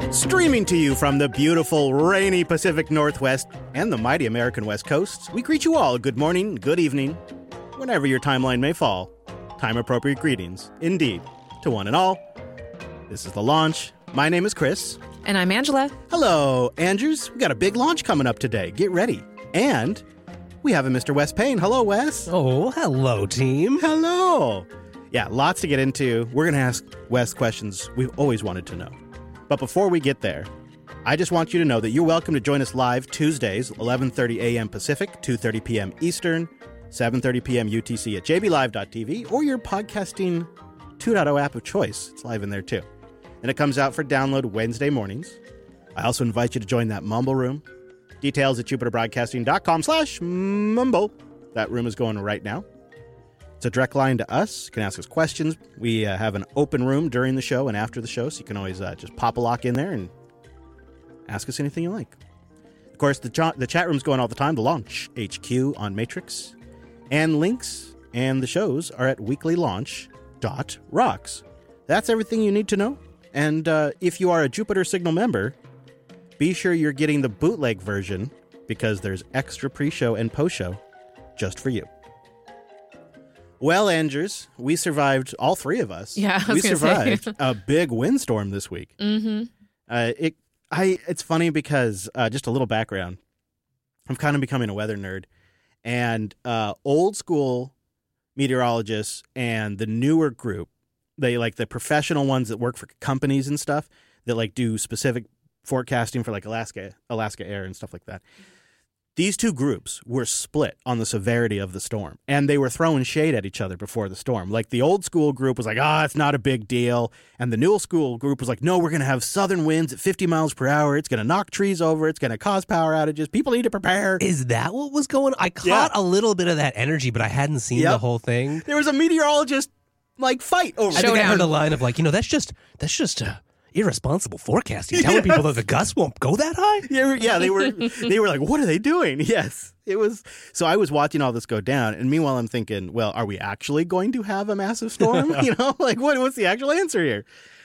Streaming to you from the beautiful, rainy Pacific Northwest and the mighty American West Coast, we greet you all good morning, good evening, whenever your timeline may fall. Time-appropriate greetings, indeed, to one and all. This is The Launch. My name is Chris. And I'm Angela. Hello, Andrews. We got a big launch coming up today. Get ready. And we have a Mr. Wes Payne. Hello, Wes. Oh, hello, team. Hello. Yeah, lots to get into. We're going to ask Wes questions we've always wanted to know. But before we get there, I just want you to know that you're welcome to join us live Tuesdays, 11:30 a.m. Pacific, 2:30 p.m. Eastern, 7:30 p.m. UTC at jblive.tv or your podcasting 2.0 app of choice. It's live in there too. And it comes out for download Wednesday mornings. I also invite you to join that Mumble room. Details at jupiterbroadcasting.com/mumble. That room is going right now. It's a direct line to us. You can ask us questions. We have an open room during the show and after the show, so you can always just pop a lock in there and ask us anything you like. Of course, the chat room's going all the time, the Launch HQ on Matrix. And links and the shows are at weeklylaunch.rocks. That's everything you need to know. And if you are a Jupiter Signal member, be sure you're getting the bootleg version because there's extra pre-show and post-show just for you. Well, Andrews, we survived, all three of us. Yeah, we survived a big windstorm this week. Mm-hmm. It's funny because, just a little background, I'm kind of becoming a weather nerd. And old school meteorologists and the newer group, they like the professional ones that work for companies and stuff that like do specific forecasting for like Alaska Air and stuff like that. These two groups were split on the severity of the storm, and they were throwing shade at each other before the storm. Like the old school group was like, it's not a big deal. And the new school group was like, no, we're going to have southern winds at 50 miles per hour. It's going to knock trees over. It's going to cause power outages. People need to prepare. Is that what was going on? I caught a little bit of that energy, but I hadn't seen the whole thing. There was a meteorologist fight over it. I think I heard a line of that's just irresponsible forecasting, telling people that the gusts won't go that high. Yeah, they were like, what are they doing? Yes, it was. So I was watching all this go down, and meanwhile I'm thinking, well, are we actually going to have a massive storm? What's the actual answer here?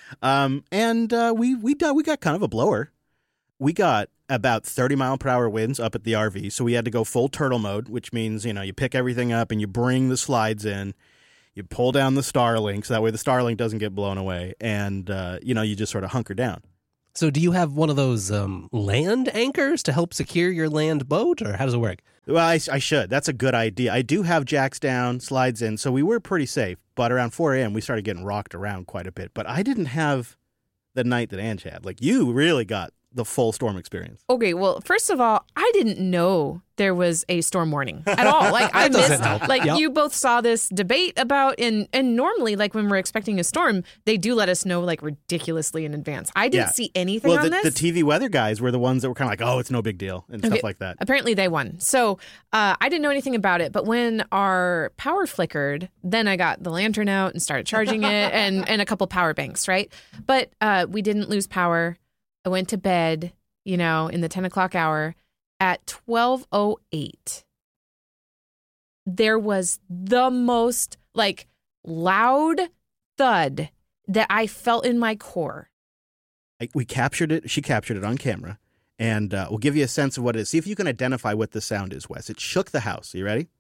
We got kind of a blower. We got about 30 mile per hour winds up at the RV, so we had to go full turtle mode, which means you pick everything up and you bring the slides in. You pull down the Starlink, so that way the Starlink doesn't get blown away, and, you just sort of hunker down. So do you have one of those land anchors to help secure your land boat, or how does it work? Well, I should. That's a good idea. I do have jacks down, slides in, so we were pretty safe. But around 4 a.m., we started getting rocked around quite a bit. But I didn't have the night that Ange had. Like, you really got the full storm experience. Okay, well, first of all, I didn't know there was a storm warning at all. I missed, you both saw this debate about, and normally, when we're expecting a storm, they do let us know, ridiculously in advance. I didn't see anything on this. The TV weather guys were the ones that were kind of like, it's no big deal, and stuff like that. Apparently, they won. So, I didn't know anything about it, but when our power flickered, then I got the lantern out and started charging it, and a couple power banks, right? But we didn't lose power. I went to bed, in the 10 o'clock hour. At 12:08, there was the most, loud thud that I felt in my core. We captured it. She captured it on camera. And we'll give you a sense of what it is. See if you can identify what the sound is, Wes. It shook the house. Are you ready?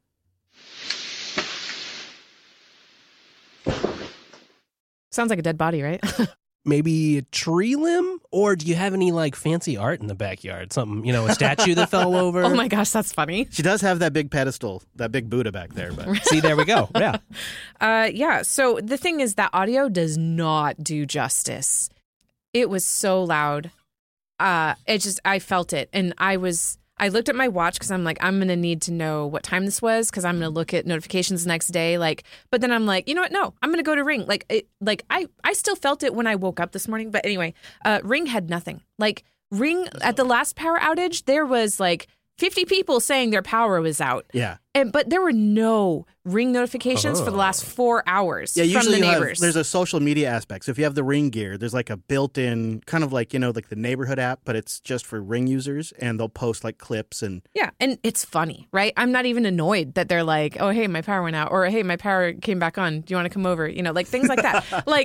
Sounds like a dead body, right? Maybe a tree limb? Or do you have any, fancy art in the backyard? Something, a statue that fell over? Oh, my gosh, that's funny. She does have that big pedestal, that big Buddha back there. But see, there we go. Yeah. So the thing is that audio does not do justice. It was so loud. I felt it. And I looked at my watch because I'm like, I'm going to need to know what time this was because I'm going to look at notifications the next day. But then I'm like, you know what? No, I'm going to go to Ring. I still felt it when I woke up this morning. But anyway, Ring had nothing. Ring at the last power outage, there was 50 people saying their power was out. Yeah. But there were no Ring notifications for the last 4 hours from the neighbors. There's a social media aspect. So if you have the Ring gear, there's a built-in kind of the neighborhood app, but it's just for Ring users, and they'll post clips and... Yeah, and it's funny, right? I'm not even annoyed that they're like, oh, hey, my power went out, or hey, my power came back on. Do you want to come over? Things like that.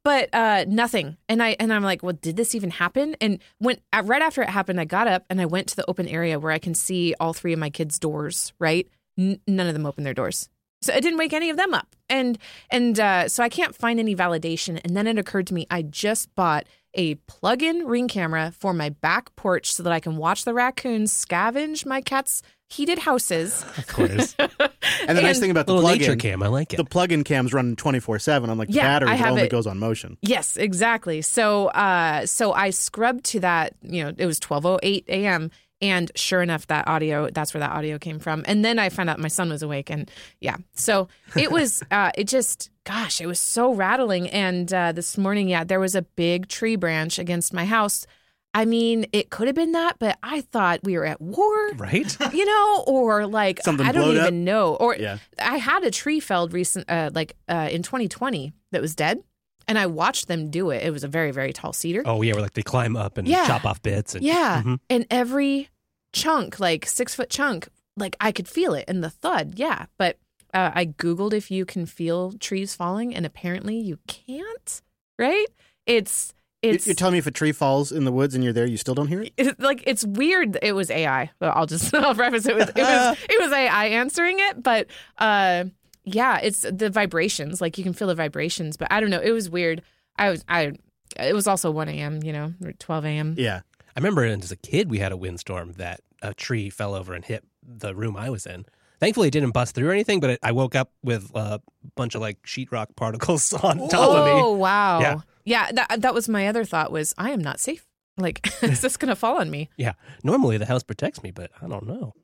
but nothing. And I'm like, well, did this even happen? And right after it happened, I got up and I went to the open area where I can see all 3 of my kids' doors, right? None of them opened their doors. So it didn't wake any of them up. And so I can't find any validation. And then it occurred to me, I just bought a plug-in Ring camera for my back porch so that I can watch the raccoons scavenge my cat's heated houses. Of course. And the nice thing about the little nature plug-in cam, I like it. the plug-in cam's running 24/7. I'm like, the battery only goes on motion. Yes, exactly. So I scrubbed to that, it was 12:08 a.m. And sure enough, that's where that audio came from. And then I found out my son was awake. And yeah, so it was, it was so rattling. And this morning, there was a big tree branch against my house. I mean, it could have been that, but I thought we were at war. Right. Or like, something I don't blowed even know. Or Yeah. I had a tree felled in 2020 that was dead. And I watched them do it. It was a very, very tall cedar. Oh, yeah, where like they climb up and chop off bits. And, And every chunk, like 6-foot chunk, like I could feel it in the thud. Yeah. But I Googled if you can feel trees falling, and apparently you can't, right? You're telling me if a tree falls in the woods and you're there, you still don't hear it? It's weird. It was AI. But I'll preface it with it was AI answering it. But yeah, it's the vibrations. Like you can feel the vibrations. But I don't know. It was weird. It was also 1 a.m., or 12 a.m. Yeah. I remember as a kid, we had a windstorm that a tree fell over and hit the room I was in. Thankfully, it didn't bust through or anything, but I woke up with a bunch of like sheetrock particles on top of me. Oh, wow. Yeah. Yeah, that was my other thought was, I am not safe. Like, is this going to fall on me? Yeah. Normally, the house protects me, but I don't know.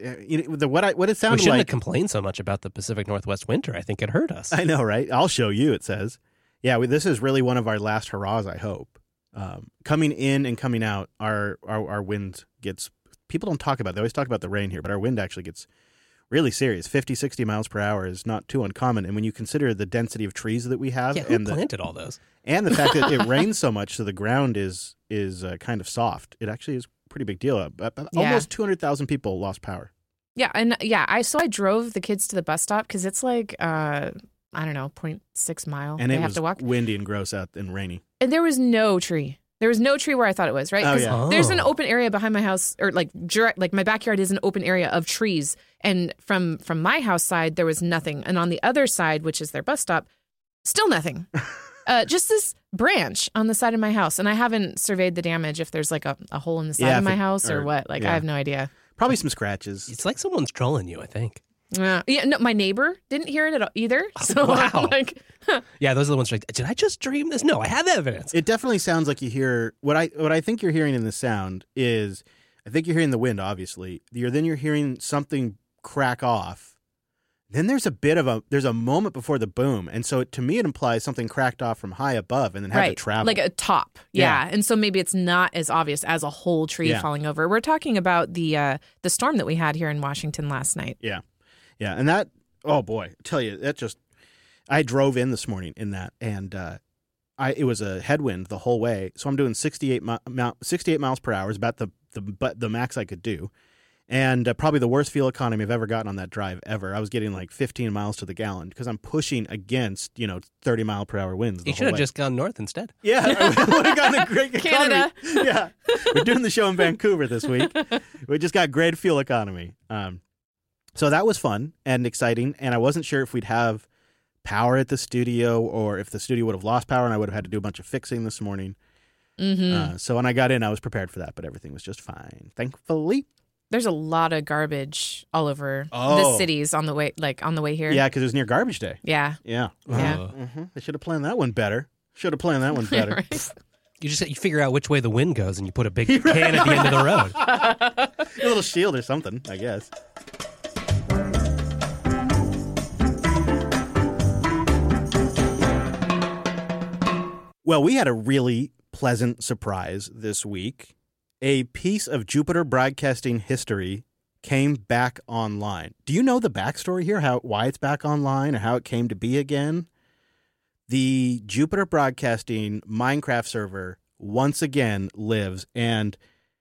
What it We sounded shouldn't like. have complained so much about the Pacific Northwest winter. I think it hurt us. I know, right? I'll show you, it says. Yeah, this is really one of our last hurrahs, I hope. Coming in and coming out, our wind gets, people don't talk about it. They always talk about the rain here, but our wind actually gets really serious. 50, 60 miles per hour is not too uncommon. And when you consider the density of trees that we have, Yeah, who planted all those? And the fact that it rains so much, so the ground is kind of soft. It actually is a pretty big deal. Almost 200,000 people lost power. Yeah, and I drove the kids to the bus stop because it's like, I don't know, 0.6 mile. And they it have was to walk. windy and gross out and rainy. And there was no tree. There was no tree where I thought it was, right? Oh, yeah. There's an open area behind my house, or like my backyard is an open area of trees. And from my house side, there was nothing. And on the other side, which is their bus stop, still nothing. Just this branch on the side of my house. And I haven't surveyed the damage if there's like a hole in the side of my house or what. Like, I have no idea. Probably some scratches. It's like someone's trolling you, I think. Yeah, no, my neighbor didn't hear it at all either. So wow. I'm like, Yeah, those are the ones like, did I just dream this? No, I have evidence. It definitely sounds like you hear what I think you're hearing in the sound is, I think you're hearing the wind, obviously. Then you're hearing something crack off. Then there's a moment before the boom, and so to me it implies something cracked off from high above and then had to travel, like a top. Yeah, and so maybe it's not as obvious as a whole tree falling over. We're talking about the storm that we had here in Washington last night. Yeah, and that, oh boy, I tell you, that just, I drove in this morning in that, and it was a headwind the whole way, so I'm doing 68 miles per hour is about the max I could do. And probably the worst fuel economy I've ever gotten on that drive ever. I was getting like 15 miles to the gallon because I'm pushing against, 30 mile per hour winds. You should have just gone north instead. Yeah, I would have gotten a great economy. Canada. Yeah, we're doing the show in Vancouver this week. We just got great fuel economy. So that was fun and exciting. And I wasn't sure if we'd have power at the studio or if the studio would have lost power and I would have had to do a bunch of fixing this morning. Mm-hmm. So when I got in, I was prepared for that, but everything was just fine, thankfully. There's a lot of garbage all over the cities on the way here. Yeah, because it was near garbage day. Yeah. Yeah. Yeah. Mm-hmm. They should have planned that one better. Right. You figure out which way the wind goes and you put a big can at the end of the road. A little shield or something, I guess. Well, we had a really pleasant surprise this week. A piece of Jupiter Broadcasting history came back online. Do you know the backstory here, why it's back online or how it came to be again? The Jupiter Broadcasting Minecraft server once again lives, and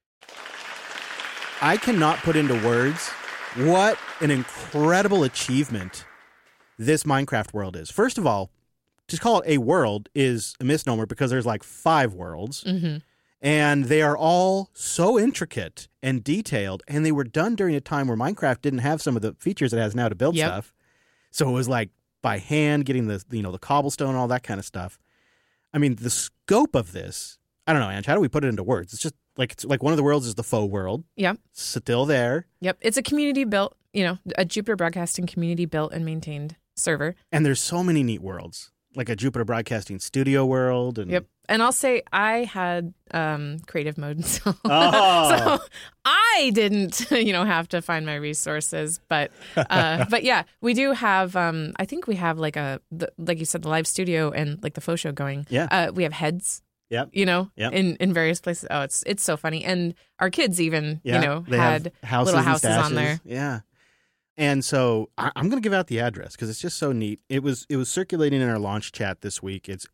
I cannot put into words what an incredible achievement this Minecraft world is. First of all, to call it a world is a misnomer because there's like 5 worlds. Mm-hmm. And they are all so intricate and detailed, and they were done during a time where Minecraft didn't have some of the features it has now to build stuff. So it was like by hand, getting the cobblestone and all that kind of stuff. I mean, the scope of this, I don't know, Ange, how do we put it into words? It's like one of the worlds is the faux world. Yep. Still there. Yep. It's a community built, a Jupiter Broadcasting community built and maintained server. And there's so many neat worlds, like a Jupiter Broadcasting studio world. And Yep. And I'll say I had creative mode, so Oh. so I didn't, have to find my resources. But yeah, we do have. I think we have like you said, the live studio and like the faux show going. Yeah. We have heads. Yep. Yep. in various places. Oh, it's so funny. And our kids even, They had have little houses and houses on there. Yeah. And so I'm going to give out the address because it's just so neat. It was circulating in our launch chat this week. It's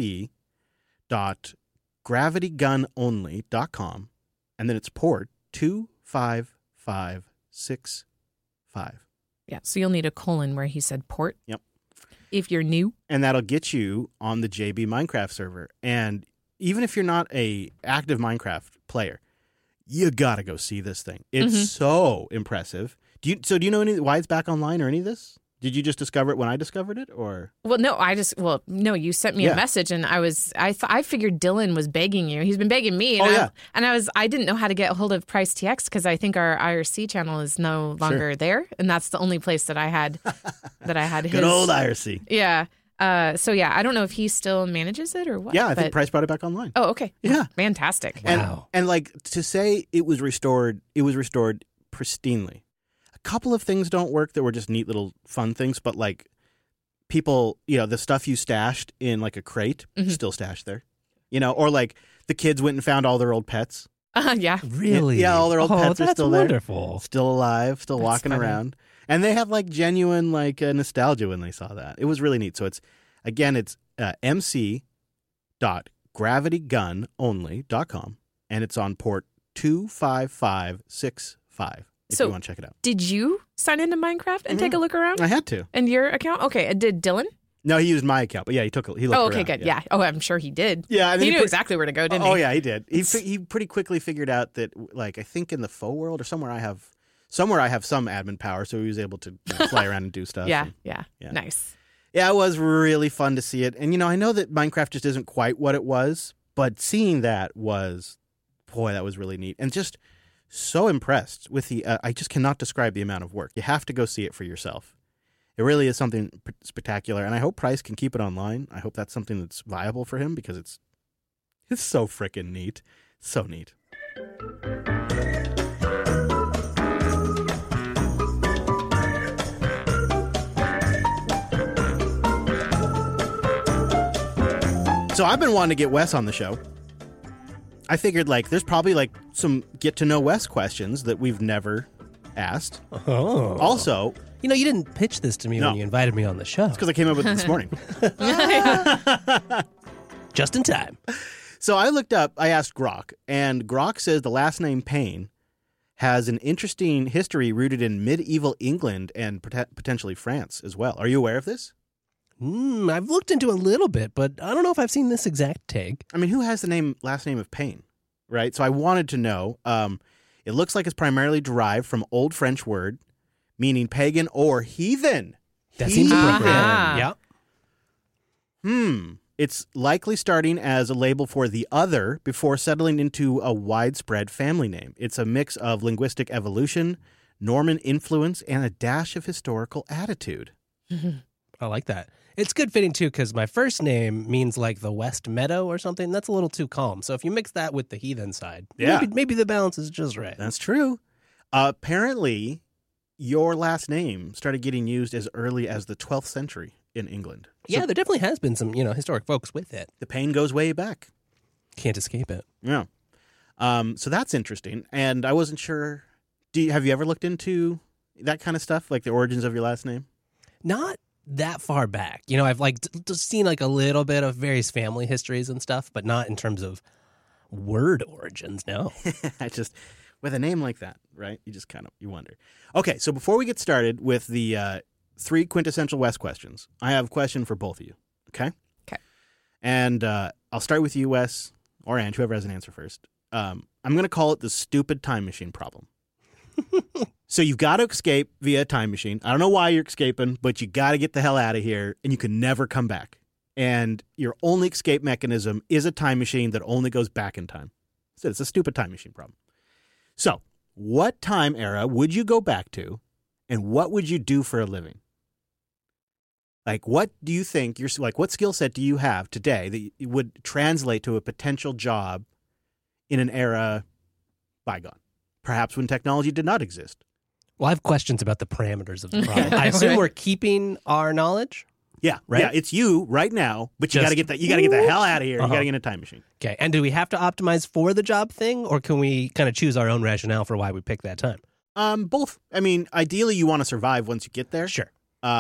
mc.gravitygunonly.com, and then it's port 25565. Yeah. So you'll need a colon where he said port. Yep. If you're new. And that'll get you on the JB Minecraft server. And even if you're not a active Minecraft player, you got to go see this thing. It's so impressive. Do you know why it's back online or any of this? Did you just discover it when I discovered it, or? Well, no, you sent me a message, and I figured Dylan was begging you. He's been begging me, and I didn't know how to get a hold of Price TX because I think our IRC channel is no longer there, and that's the only place that I had his. Good old IRC. Yeah. So yeah, I don't know if he still manages it or what. Yeah, I think Price brought it back online. Oh, okay. Yeah, fantastic. Wow. And like to say it was restored pristinely. A couple of things don't work that were just neat little fun things, but like people, the stuff you stashed in like a crate, still stashed there. Or like the kids went and found all their old pets. Yeah. Really? Yeah, all their old pets are still there. Wonderful. Still alive, still walking funny. around. And they have like genuine like nostalgia when they saw that. It was really neat. So it's mc.gravitygunonly.com, and it's on port 25565 if you want to check it out. Did you sign into Minecraft and take a look around? I had to. And your account? Okay. Did Dylan? No, he used my account, but yeah, he looked Oh, okay, around, good. Yeah. Oh, I'm sure he did. Yeah, and he then knew exactly where to go, didn't he? Oh, yeah, he did. He pretty quickly figured out that, like, I think in the faux world or somewhere I have some admin power, so he was able to fly around and do stuff. Yeah. Yeah. Nice. Yeah, it was really fun to see it. And, I know that Minecraft just isn't quite what it was, but seeing that was really neat. And just so impressed with the, I just cannot describe the amount of work. You have to go see it for yourself. It really is something spectacular. And I hope Price can keep it online. I hope that's something that's viable for him because it's so freaking neat. So neat. So I've been wanting to get Wes on the show. I figured there's probably some get to know Wes questions that we've never asked. Oh. Also, you didn't pitch this to me when you invited me on the show. It's because I came up with it this morning. Just in time. So I asked Grok, and Grok says the last name Payne has an interesting history rooted in medieval England and potentially France as well. Are you aware of this? I've looked into a little bit, but I don't know if I've seen this exact take. I mean, who has the last name of Payne, right? So I wanted to know. It looks like it's primarily derived from Old French word meaning pagan or heathen. That seems appropriate. Uh-huh. Yeah. It's likely starting as a label for the other before settling into a widespread family name. It's a mix of linguistic evolution, Norman influence, and a dash of historical attitude. I like that. It's good fitting, too, because my first name means like the West Meadow or something. That's a little too calm. So if you mix that with the heathen side, maybe the balance is just right. That's true. Apparently, your last name started getting used as early as the 12th century in England. Yeah, there definitely has been some, historic folks with it. The Payne goes way back. Can't escape it. Yeah. So that's interesting. And I wasn't sure. Have you ever looked into that kind of stuff, like the origins of your last name? Not that far back. I've seen a little bit of various family histories and stuff, but not in terms of word origins, no. With a name like that, right? You just you wonder. Okay, so before we get started with the 3 quintessential West questions, I have a question for both of you, okay? And I'll start with you, Wes, or Ange, whoever has an answer first. I'm going to call it the stupid time machine problem. So you've got to escape via a time machine. I don't know why you're escaping, but you got to get the hell out of here, and you can never come back. And your only escape mechanism is a time machine that only goes back in time. So it's a stupid time machine problem. So what time era would you go back to, and what would you do for a living? Like, what do you think, what skill set do you have today that would translate to a potential job in an era bygone? Perhaps when technology did not exist. Well, I have questions about the parameters of the problem. I assume we're keeping our knowledge. Yeah, right. Yeah, it's you right now, but you got to get that. You got to get the hell out of here. You got to get in a time machine. Okay, and do we have to optimize for the job thing, or can we kind of choose our own rationale for why we pick that time? Both. I mean, ideally, you want to survive once you get there. Sure.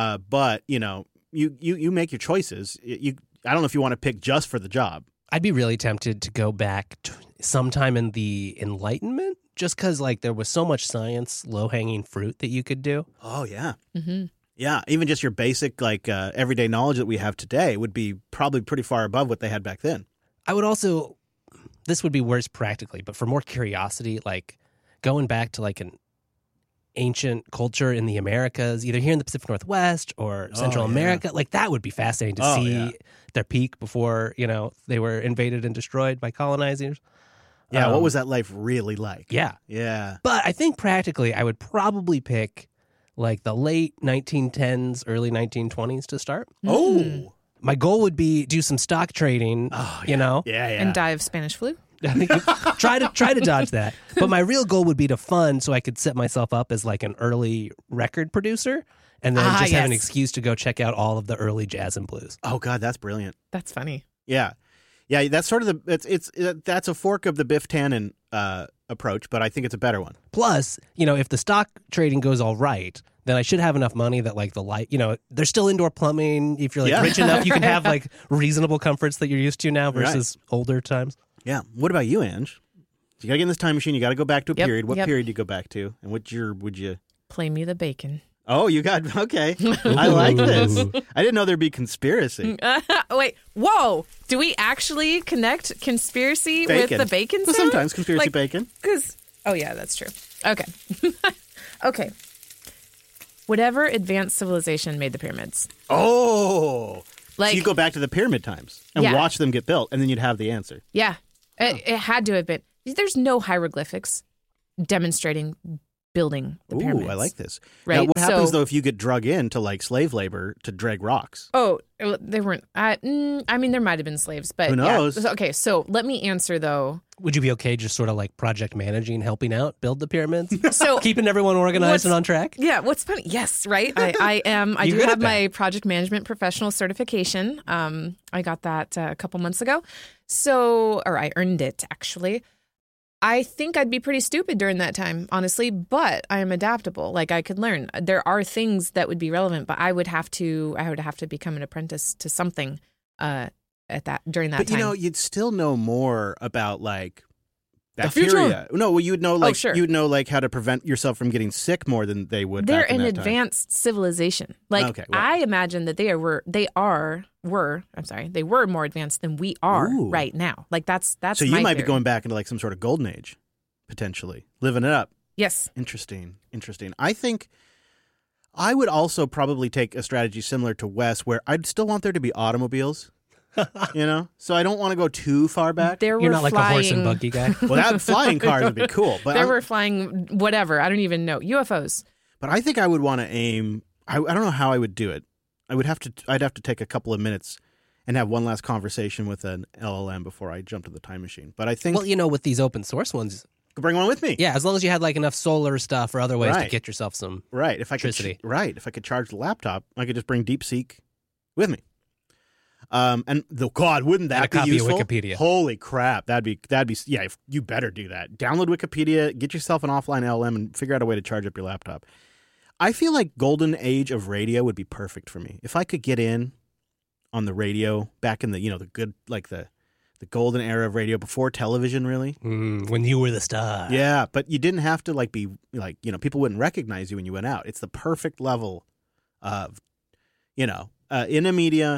But you make your choices. I don't know if you want to pick just for the job. I'd be really tempted to go back to sometime in the Enlightenment, just because like there was so much science, low hanging fruit that you could do. Oh yeah. Mm-hmm. Yeah, even just your basic everyday knowledge that we have today would be probably pretty far above what they had back then. I would also, this would be worse practically, but for more curiosity, like going back to like an ancient culture in the Americas, either here in the Pacific Northwest or Central America, like that would be fascinating to see their peak before, they were invaded and destroyed by colonizers. Yeah, what was that life really like? Yeah. Yeah. But I think practically I would probably pick like the late 1910s, early 1920s to start. Oh. My goal would be do some stock trading, Yeah. And die of Spanish flu. try to dodge that. But my real goal would be to fund so I could set myself up as like an early record producer and then just have an excuse to go check out all of the early jazz and blues. Oh God, that's brilliant. That's funny. Yeah. Yeah, that's sort of that's a fork of the Biff Tannen approach, but I think it's a better one. Plus, if the stock trading goes all right, then I should have enough money that like the light, there's still indoor plumbing. If you're like rich enough, you can have like reasonable comforts that you're used to now versus older times. Yeah. What about you, Ange? You got to get in this time machine. You got to go back to a period. What period do you go back to? And what year would you? Play me the bacon. Oh, you got, okay. I like this. I didn't know there'd be conspiracy. Wait, whoa. Do we actually connect conspiracy with the bacon sound? Sometimes conspiracy bacon. Oh, yeah, that's true. Okay. Okay. Whatever advanced civilization made the pyramids. Oh. So you go back to the pyramid times and watch them get built, and then you'd have the answer. Yeah. It had to have been. There's no hieroglyphics demonstrating building the pyramids. Ooh, I like this. Right? Now, what happens, though, if you get drug into, like, slave labor to drag rocks? Oh, they weren't. I mean, there might have been slaves, but who knows? Yeah. Okay, so let me answer, though. Would you be okay just sort of like project managing, helping out, build the pyramids? So keeping everyone organized and on track? Yeah, what's funny? Yes, right? I am. I do have my project management professional certification. I got that a couple months ago. Or I earned it, actually. I think I'd be pretty stupid during that time, honestly, but I am adaptable. Like I could learn. There are things that would be relevant, but I would have to become an apprentice to something during that time. But you'd still know more about like bacteria. No, well, you would know like you would know like how to prevent yourself from getting sick more than they would. They're back in an that advanced civilization. Like I imagine that they were more advanced than we are right now. Like that's so you might be going back into like some sort of golden age, potentially living it up. Yes. Interesting. I think I would also probably take a strategy similar to Wes, where I'd still want there to be automobiles. So I don't want to go too far back. You're not like a horse and buggy guy. Well, that flying cars would be cool. But there were flying whatever. I don't even know. UFOs. But I think I would want to aim. I don't know how I would do it. I'd have to take a couple of minutes and have one last conversation with an LLM before I jump to the time machine. But I think, well, with these open source ones, bring one with me. Yeah, as long as you had like enough solar stuff or other ways to get yourself some electricity. If I could charge the laptop, I could just bring DeepSeek with me. Wouldn't that be useful? Of Wikipedia. Holy crap, that'd be yeah. You better do that. Download Wikipedia, get yourself an offline LLM, and figure out a way to charge up your laptop. I feel like golden age of radio would be perfect for me if I could get in on the radio back in the the good like the golden era of radio before television, really. When you were the star. Yeah, but you didn't have to like be like people wouldn't recognize you when you went out. It's the perfect level of in a media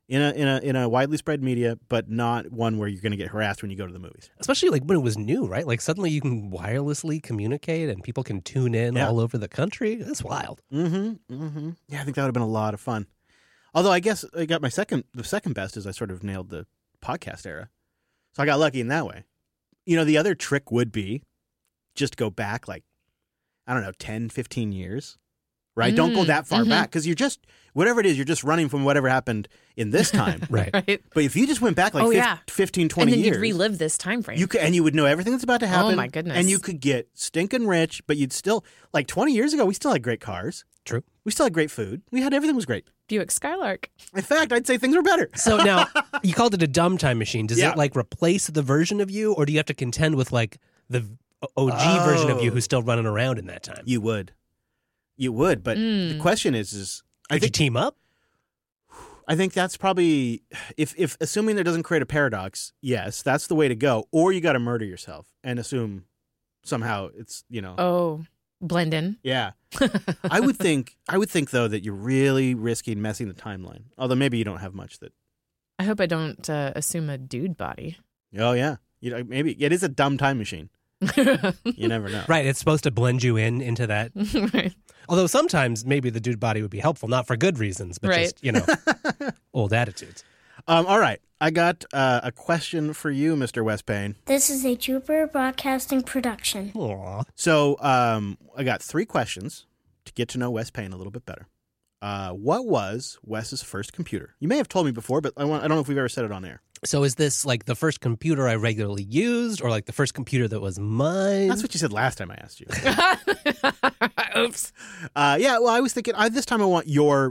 in a widely spread media, but not one where you're going to get harassed when you go to the movies. Especially like when it was new, right? Like suddenly you can wirelessly communicate and people can tune in all over the country. That's wild. Mm-hmm. Mm-hmm. Yeah, I think that would have been a lot of fun. Although I guess I got the second best is I sort of nailed the podcast era. So I got lucky in that way. The other trick would be just go back like, I don't know, 10, 15 years. Right? Don't go that far back because you're just, whatever it is, you're just running from whatever happened in this time. Right. But if you just went back like 15, 20 and then years. you'd relive this time frame. And you would know everything that's about to happen. Oh, my goodness. And you could get stinking rich, but you'd still, like 20 years ago, we still had great cars. True. We still had great food. Everything was great. Buick Skylark. In fact, I'd say things were better. So now, you called it a dumb time machine. Does Yeah. it like replace the version of you, or do you have to contend with like the OG version of you who's still running around in that time? You would, but the question is Could you team up? I think that's probably if assuming that doesn't create a paradox. Yes, that's the way to go. Or you got to murder yourself and assume somehow it's Blend in. Yeah, I would think though that you're really risking messing the timeline. Although maybe you don't have much that. I hope I don't assume a dude body. Oh yeah, maybe it is a dumb time machine. You never know. Right, it's supposed to blend you into that. Right. Although sometimes maybe the dude body would be helpful, not for good reasons, but Right. just, old attitudes. All right, I got a question for you, Mr. Wes Payne. This is a Jupiter Broadcasting production. Aw. So I got 3 questions to get to know Wes Payne a little bit better. What was Wes's first computer? You may have told me before, but I don't know if we've ever said it on air. So is this like the first computer I regularly used, or like the first computer that was mine? That's what you said last time I asked you. Oops. Yeah, well, I was thinking this time I want yours.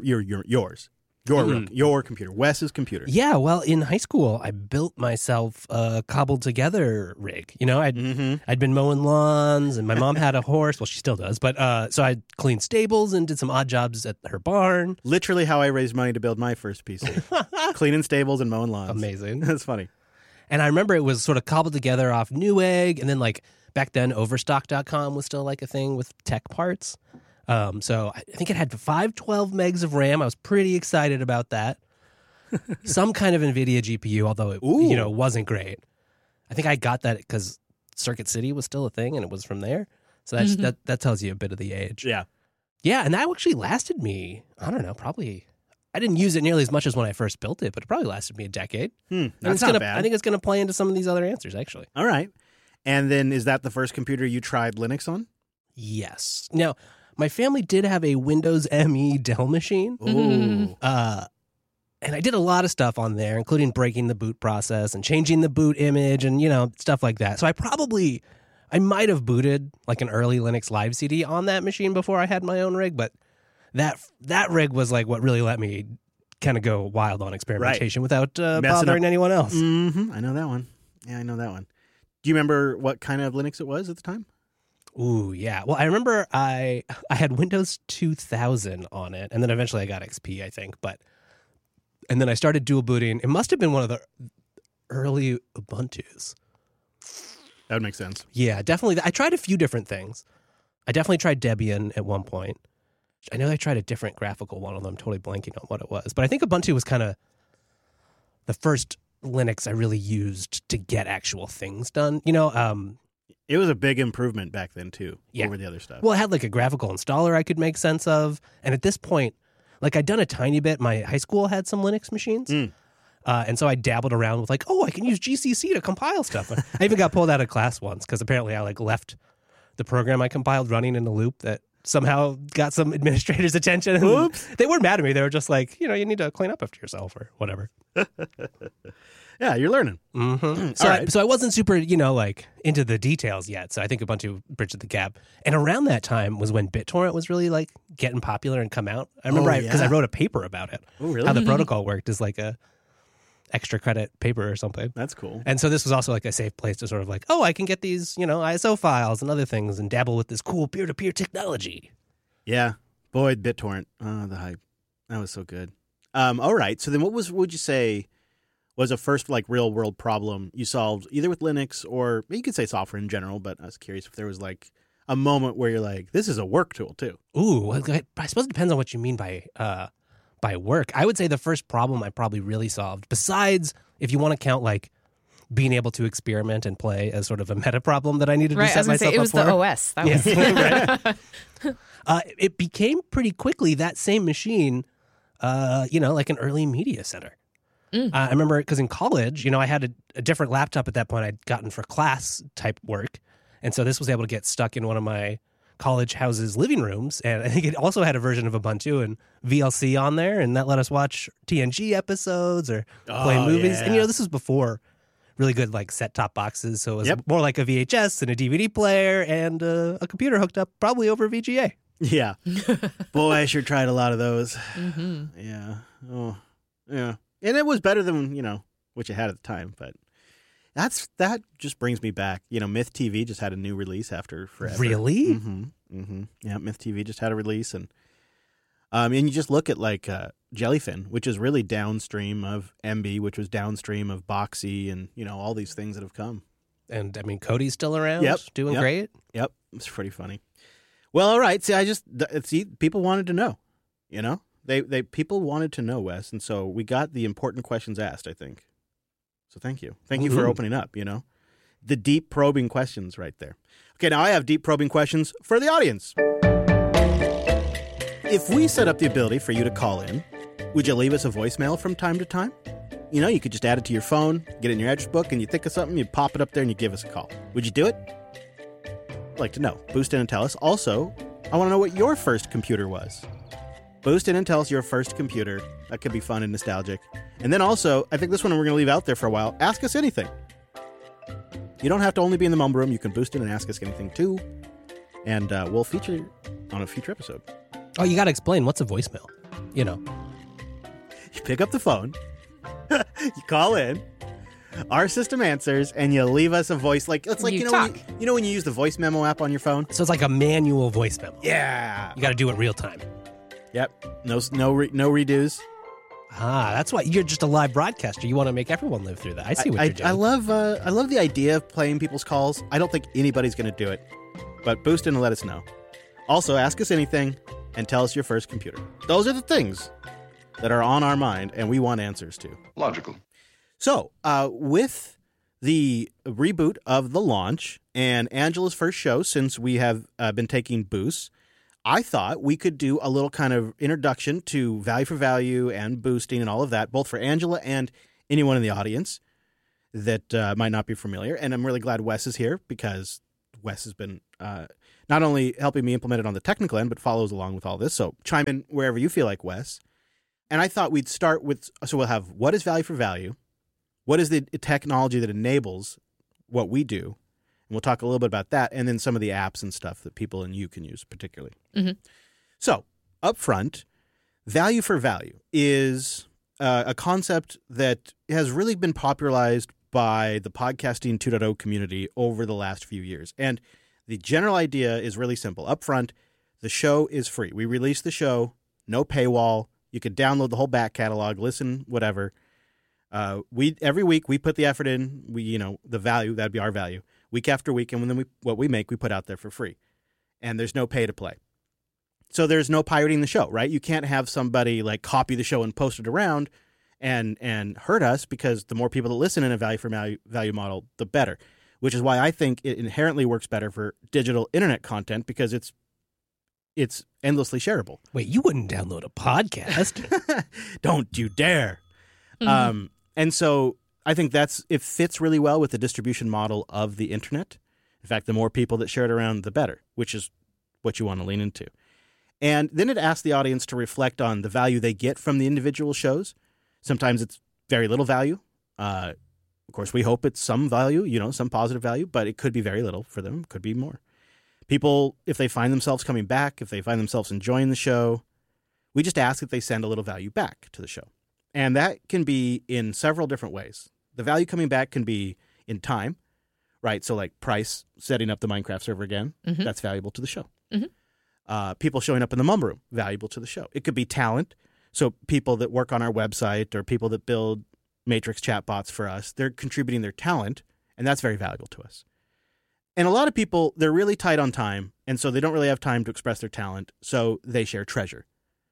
Your computer, Wes's computer. Yeah, well, in high school, I built myself a cobbled together rig. I'd been mowing lawns, and my mom had a horse. Well, she still does, but so I cleaned stables and did some odd jobs at her barn. Literally how I raised money to build my first PC. Cleaning stables and mowing lawns. Amazing. That's funny. And I remember it was sort of cobbled together off Newegg, and then like back then, Overstock.com was still like a thing with tech parts. So I think it had 512 megs of RAM. I was pretty excited about that. Some kind of NVIDIA GPU, although it wasn't great. I think I got that because Circuit City was still a thing, and it was from there. So that tells you a bit of the age. Yeah. Yeah, and that actually lasted me, I don't know, probably. I didn't use it nearly as much as when I first built it, but it probably lasted me a decade. That's not bad. I think it's going to play into some of these other answers, actually. All right. And then is that the first computer you tried Linux on? Yes. Now, my family did have a Windows ME Dell machine. Ooh. And I did a lot of stuff on there, including breaking the boot process and changing the boot image and, stuff like that. So I might have booted like an early Linux live CD on that machine before I had my own rig, but that rig was like what really let me kind of go wild on experimentation without bothering anyone else. Mm-hmm. I know that one. Yeah, I know that one. Do you remember what kind of Linux it was at the time? Ooh, yeah. Well, I remember I had Windows 2000 on it, and then eventually I got XP, I think. And then I started dual booting. It must have been one of the early Ubuntus. That would make sense. Yeah, definitely. I tried a few different things. I definitely tried Debian at one point. I know I tried a different graphical one, although I'm totally blanking on what it was. But I think Ubuntu was kind of the first Linux I really used to get actual things done. It was a big improvement back then, too, Yeah. over the other stuff. Well, it had like a graphical installer I could make sense of. And at this point, like I'd done a tiny bit. My high school had some Linux machines. And so I dabbled around with like, I can use GCC to compile stuff. I even got pulled out of class once because apparently I like left the program I compiled running in a loop that somehow got some administrators' attention. Oops. They weren't mad at me. They were just like, you need to clean up after yourself or whatever. Yeah, you're learning. Mm-hmm. All right. So I wasn't super, like into the details yet. So I think Ubuntu bridged the gap. And around that time was when BitTorrent was really like getting popular and come out. I remember because I wrote a paper about it. Oh, really? How the protocol worked is like a extra credit paper or something. That's cool. And so this was also like a safe place to sort of like, I can get these, ISO files and other things and dabble with this cool peer-to-peer technology. Yeah. Boy, BitTorrent. Oh, the hype. That was so good. All right. So then what would you say was a first like real world problem you solved either with Linux or you could say software in general, but I was curious if there was like a moment where you're like, this is a work tool too. Ooh, I suppose it depends on what you mean by by work. I would say the first problem I probably really solved, besides if you want to count like being able to experiment and play as sort of a meta problem that I needed to set myself up for. It was the OS. That was it became pretty quickly that same machine, like an early media center. I remember because in college, I had a different laptop at that point I'd gotten for class type work. And so this was able to get stuck in one of my college house's living rooms. And I think it also had a version of Ubuntu and VLC on there. And that let us watch TNG episodes or play movies. Yeah. And, this was before really good like set-top boxes. So it was more like a VHS and a DVD player and a computer hooked up probably over VGA. Yeah. Boy, I sure tried a lot of those. Yeah. Oh, yeah. And it was better than, what you had at the time. But that just brings me back. Myth TV just had a new release after forever. Really? Mm-hmm. Yeah, Myth TV just had a release. And you just look at like Jellyfin, which is really downstream of MB, which was downstream of Boxy and, all these things that have come. And, Cody's still around? Yep. Doing great? Yep. It's pretty funny. Well, all right. See, people wanted to know, They people wanted to know, Wes, and so we got the important questions asked, I think. So thank you. Thank you for opening up, The deep probing questions right there. Okay, now I have deep probing questions for the audience. If we set up the ability for you to call in, would you leave us a voicemail from time to time? You could just add it to your phone, get it in your address book, and you think of something, you pop it up there, and you give us a call. Would you do it? I'd like to know. Boost in and tell us. Also, I want to know what your first computer was. Boost in and tell us your first computer. That could be fun and nostalgic. And then also, I think this one we're going to leave out there for a while. Ask us anything. You don't have to only be in the Mumble Room. You can boost in and ask us anything too. And we'll feature on a future episode. Oh, you got to explain. What's a voicemail? You pick up the phone. You call in. Our system answers, and you leave us a voice. It's like when you use the voice memo app on your phone. So it's like a manual voice memo. Yeah, you got to do it real time. Yep. No redos. That's why you're just a live broadcaster. You want to make everyone live through that. I see what you're doing. I love the idea of playing people's calls. I don't think anybody's going to do it, but boost in and let us know. Also, ask us anything and tell us your first computer. Those are the things that are on our mind, and we want answers to. Logical. So, with the reboot of The Launch and Angela's first show, since we have been taking boosts, I thought we could do a little kind of introduction to value for value and boosting and all of that, both for Angela and anyone in the audience that might not be familiar. And I'm really glad Wes is here because Wes has been not only helping me implement it on the technical end, but follows along with all this. So chime in wherever you feel like, Wes. And I thought we'd start with, so we'll have what is value for value? What is the technology that enables what we do? And we'll talk a little bit about that, and then some of the apps and stuff that people and you can use particularly. Mm-hmm. So up front, value for value is a concept that has really been popularized by the podcasting 2.0 community over the last few years. And the general idea is really simple. Up front, the show is free. We release the show, no paywall. You can download the whole back catalog, listen, whatever. Every week we put the effort in. The value, that'd be our value. Week after week, and then what we make, we put out there for free. And there's no pay to play. So there's no pirating the show, right? You can't have somebody like copy the show and post it around and hurt us, because the more people that listen in a value for value model, the better. Which is why I think it inherently works better for digital internet content, because it's endlessly shareable. Wait, you wouldn't download a podcast? Don't you dare. Mm-hmm. And so I think it fits really well with the distribution model of the internet. In fact, the more people that share it around, the better, which is what you want to lean into. And then it asks the audience to reflect on the value they get from the individual shows. Sometimes it's very little value. Of course, we hope it's some value, some positive value, but it could be very little for them. It could be more. People, if they find themselves coming back, if they find themselves enjoying the show, we just ask that they send a little value back to the show. And that can be in several different ways. The value coming back can be in time, right? So like Price setting up the Minecraft server again, Mm-hmm. that's valuable to the show. Mm-hmm. People showing up in the Mumble Room, valuable to the show. It could be talent. So people that work on our website or people that build Matrix chatbots for us, they're contributing their talent, and that's very valuable to us. And a lot of people, they're really tight on time, and so they don't really have time to express their talent, so they share treasure.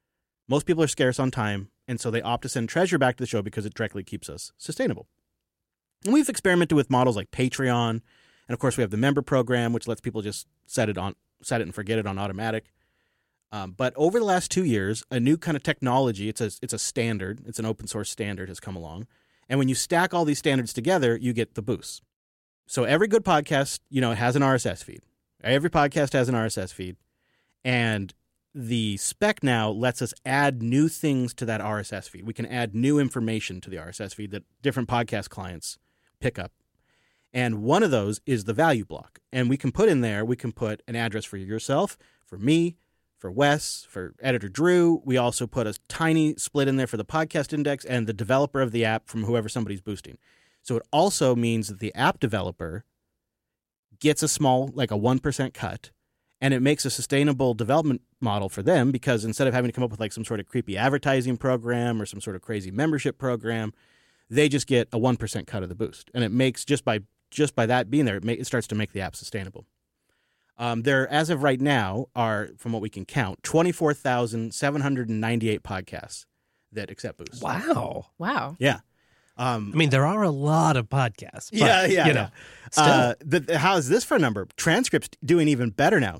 Most people are scarce on time, and so they opt to send treasure back to the show because it directly keeps us sustainable. And we've experimented with models like Patreon, and of course we have the member program, which lets people just set it and forget it on automatic. But over the last 2 years, a new kind of technology, it's a standard, it's an open source standard, has come along. And when you stack all these standards together, you get the boosts. So every good podcast, has an RSS feed. Every podcast has an RSS feed. And the spec now lets us add new things to that RSS feed. We can add new information to the RSS feed that different podcast clients pick up. And one of those is the value block. And we can put in there, we can put an address for yourself, for me, for Wes, for editor Drew. We also put a tiny split in there for the podcast index and the developer of the app from whoever somebody's boosting. So it also means that the app developer gets a small, like a 1% cut, and it makes a sustainable development model for them because instead of having to come up with like some sort of creepy advertising program or some sort of crazy membership program, they just get a 1% cut of the boost. And it makes, just by that being there, it starts to make the app sustainable. There, as of right now, are, from what we can count, 24,798 podcasts that accept boosts. Wow. Yeah. I mean, there are a lot of podcasts. But, Yeah. Still. How is this for a number? Transcripts doing even better now.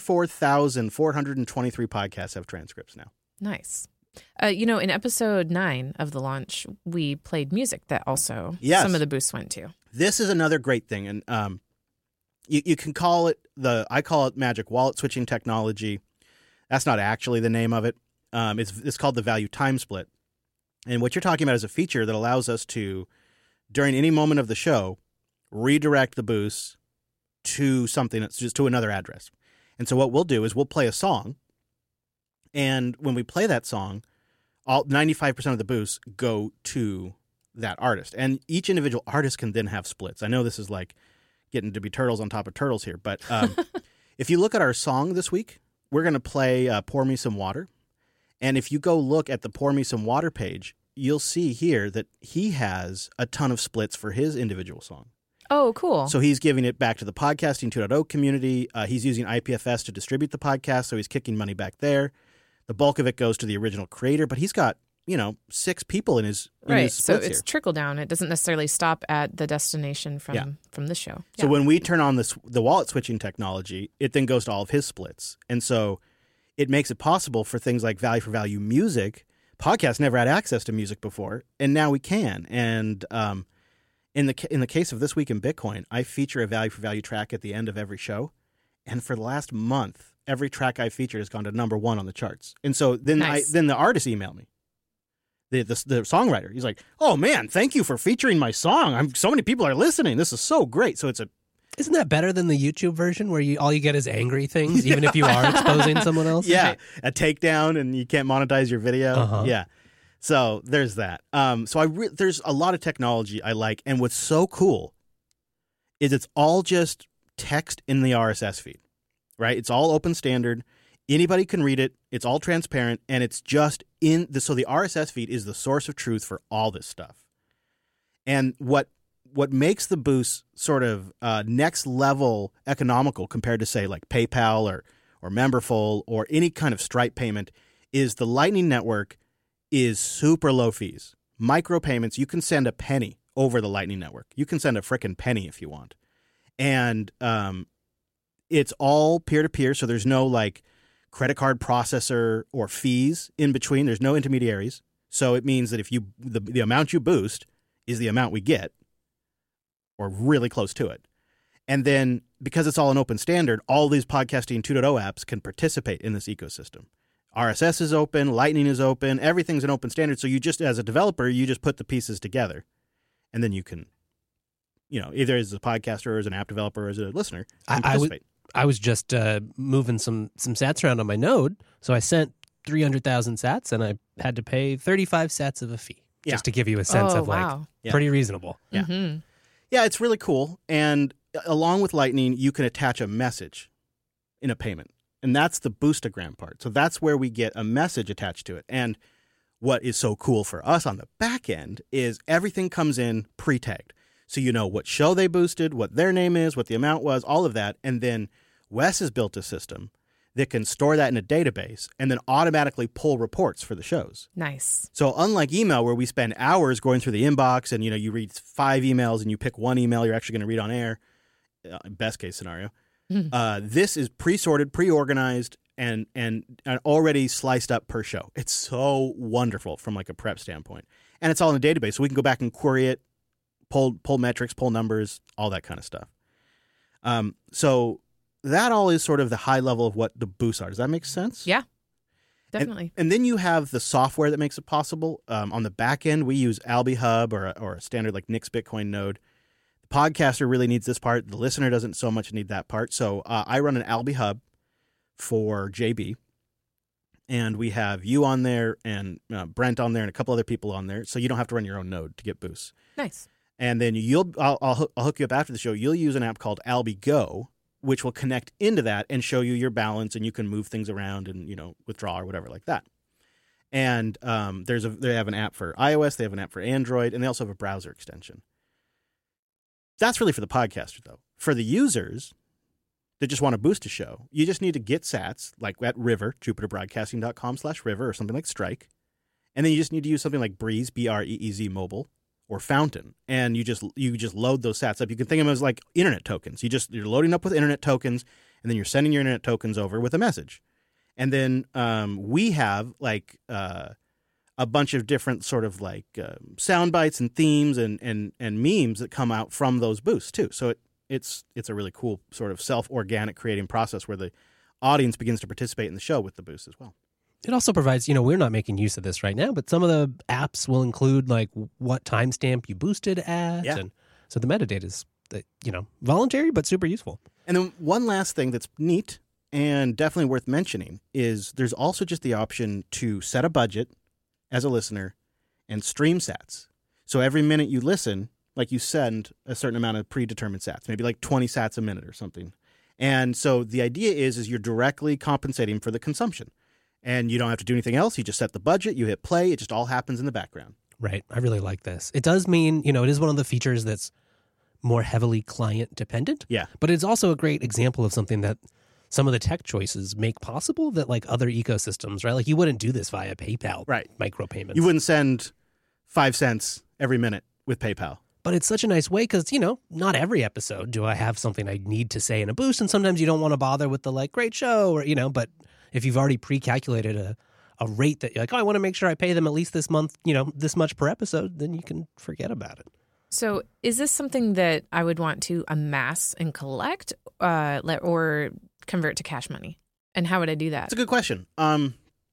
74,423 podcasts have transcripts now. Nice. In episode 9 of the launch, we played music that also some of the boosts went to. This is another great thing. And you can call it I call it magic wallet switching technology. That's not actually the name of it. It's called the value time split. And what you're talking about is a feature that allows us to, during any moment of the show, redirect the boosts to something that's just to another address. And so what we'll do is we'll play a song. And when we play that song, all 95% of the boosts go to that artist. And each individual artist can then have splits. I know this is like getting to be turtles on top of turtles here. But if you look at our song this week, we're going to play Pour Me Some Water. And if you go look at the Pour Me Some Water page, you'll see here that he has a ton of splits for his individual song. Oh, cool. So he's giving it back to the Podcasting 2.0 community. He's using IPFS to distribute the podcast, so he's kicking money back there. The bulk of it goes to the original creator, but he's got, 6 people in his right. splits So it's here. trickle down. It doesn't necessarily stop at the destination from the show. So when we turn on the wallet switching technology, it then goes to all of his splits. And so it makes it possible for things like value for value music. Podcasts never had access to music before, and now we can. And in the case of This Week in Bitcoin, I feature a value for value track at the end of every show. And for the last month, every track I featured has gone to number 1 on the charts. And so then the artist emailed me. The songwriter, he's like, "Oh man, thank you for featuring my song. So many people are listening. This is so great." So Isn't that better than the YouTube version where all you get is angry things, even if you are exposing someone else? Yeah, a takedown and you can't monetize your video. Uh-huh. Yeah, so there's that. There's a lot of technology I like, and what's so cool is it's all just text in the RSS feed, right? It's all open standard. Anybody can read it. It's all transparent, and it's just so the RSS feed is the source of truth for all this stuff. And what makes the boost sort of next level economical compared to, say, like PayPal or Memberful or any kind of Stripe payment is the Lightning Network is super low fees. Micro payments, you can send a penny over the Lightning Network. You can send a frickin' penny if you want. And it's all peer-to-peer, so there's no like credit card processor or fees in between. There's no intermediaries. So it means that if the amount you boost is the amount we get, or really close to it. And then because it's all an open standard, all these Podcasting 2.0 apps can participate in this ecosystem. RSS is open, Lightning is open, everything's an open standard. So you just, as a developer, you just put the pieces together, and then you can, either as a podcaster or as an app developer or as a listener, participate. I was just moving some sats around on my node, so I sent 300,000 sats, and I had to pay 35 sats of a fee, just to give you a sense of pretty reasonable. Yeah. Mm-hmm. Yeah, it's really cool. And along with Lightning, you can attach a message in a payment. And that's the Boostagram part. So that's where we get a message attached to it. And what is so cool for us on the back end is everything comes in pre-tagged. So you know what show they boosted, what their name is, what the amount was, all of that. And then Wes has built a system that can store that in a database and then automatically pull reports for the shows. Nice. So unlike email, where we spend hours going through the inbox and, you read 5 emails and you pick one email you're actually going to read on air, best case scenario, this is pre-sorted, pre-organized, and already sliced up per show. It's so wonderful from like a prep standpoint. And it's all in a database, so we can go back and query it, pull metrics, pull numbers, all that kind of stuff. So that all is sort of the high level of what the boosts are. Does that make sense? Yeah, definitely. And then you have the software that makes it possible. On the back end, we use Alby Hub or a standard like Nix Bitcoin node. The podcaster really needs this part. The listener doesn't so much need that part. So I run an Alby Hub for JB. And we have you on there and Brent on there and a couple other people on there. So you don't have to run your own node to get boosts. Nice. And then I'll hook you up after the show. You'll use an app called Alby Go, which will connect into that and show you your balance, and you can move things around and, withdraw or whatever like that. And they have an app for iOS, they have an app for Android, and they also have a browser extension. That's really for the podcasters, though. For the users that just want to boost a show, you just need to get sats, like at River, jupiterbroadcasting.com/River, or something like Strike. And then you just need to use something like Breeze, BREEZ mobile, or Fountain, and you just load those sats up. You can think of them as like internet tokens. You're loading up with internet tokens, and then you're sending your internet tokens over with a message. And then we have like a bunch of different sort of like sound bites and themes and memes that come out from those boosts too. So it's a really cool sort of self-organic creating process where the audience begins to participate in the show with the boost as well. It also provides, we're not making use of this right now, but some of the apps will include like what timestamp you boosted at. Yeah. And so the metadata is, voluntary, but super useful. And then one last thing that's neat and definitely worth mentioning is there's also just the option to set a budget as a listener and stream sats. So every minute you listen, like you send a certain amount of predetermined sats, maybe like 20 sats a minute or something. And so the idea is you're directly compensating for the consumption. And you don't have to do anything else. You just set the budget, you hit play, it just all happens in the background. Right. I really like this. It does mean, it is one of the features that's more heavily client dependent. Yeah. But it's also a great example of something that some of the tech choices make possible that like other ecosystems, right? Like you wouldn't do this via PayPal micropayments. You wouldn't send 5 cents every minute with PayPal. But it's such a nice way because, not every episode do I have something I need to say in a boost. And sometimes you don't want to bother with the like, great show or, but if you've already pre-calculated a rate that you're like, I want to make sure I pay them at least this month, this much per episode, then you can forget about it. So is this something that I would want to amass and collect or convert to cash money? And how would I do that? That's a good question. I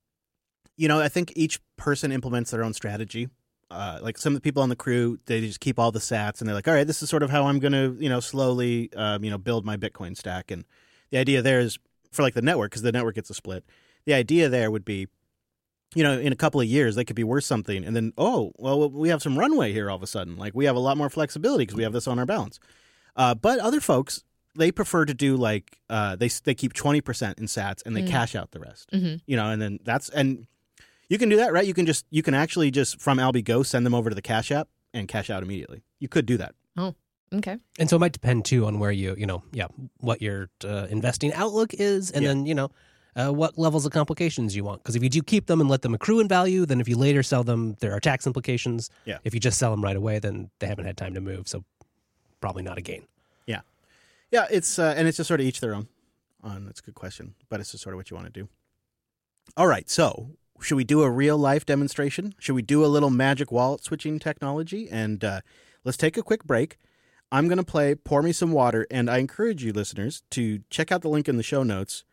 think each person implements their own strategy. Like some of the people on the crew, they just keep all the sats and they're like, all right, this is sort of how I'm going to, slowly, build my Bitcoin stack. And the idea there is for like the network, because the network gets a split. The idea there would be, in a couple of years, they could be worth something. And then, we have some runway here all of a sudden. Like we have a lot more flexibility because we have this on our balance. But other folks, they prefer to do like, they keep 20% in sats and they cash out the rest, and then and you can do that, right? You can actually just from Alby Go send them over to the Cash App and cash out immediately. You could do that. Oh, okay. And so it might depend too on where what your investing outlook is, and then what levels of complications you want. Because if you do keep them and let them accrue in value, then if you later sell them, there are tax implications. Yeah. If you just sell them right away, then they haven't had time to move, so probably not a gain. Yeah, yeah. It's and it's just sort of each their own. That's a good question, but it's just sort of what you want to do. All right, so. Should we do a real-life demonstration? Should we do a little magic wallet switching technology? And let's take a quick break. I'm going to play Pour Me Some Water, and I encourage you listeners to check out the link in the show notes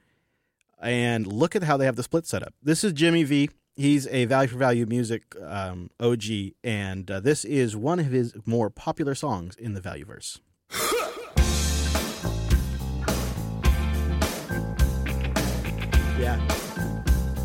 and look at how they have the split set up. This is Jimmy V. He's a Value for Value music OG, and this is one of his more popular songs in the Valueverse. Yeah.